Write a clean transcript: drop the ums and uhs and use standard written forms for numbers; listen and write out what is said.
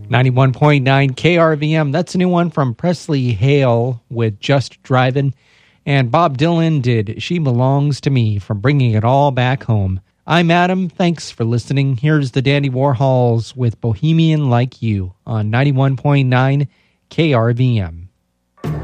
91.9 KRVM. That's a new one from Presley Hale with Just Drivin'. And Bob Dylan did She Belongs to Me from Bringing It All Back Home. I'm Adam. Thanks for listening. Here's the Dandy Warhols with Bohemian Like You on 91.9 KRVM.